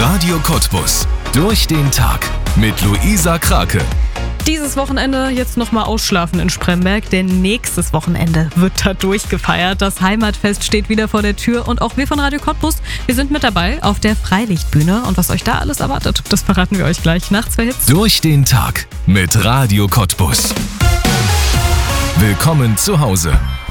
Radio Cottbus. Durch den Tag mit Luisa Krake. Dieses Wochenende jetzt nochmal ausschlafen in Spremberg, denn nächstes Wochenende wird da durchgefeiert. Das Heimatfest steht wieder vor der Tür und auch wir von Radio Cottbus, wir sind mit dabei auf der Freilichtbühne. Und was euch da alles erwartet, das verraten wir euch gleich nach 2 Hits. Durch den Tag mit Radio Cottbus. Willkommen zu Hause.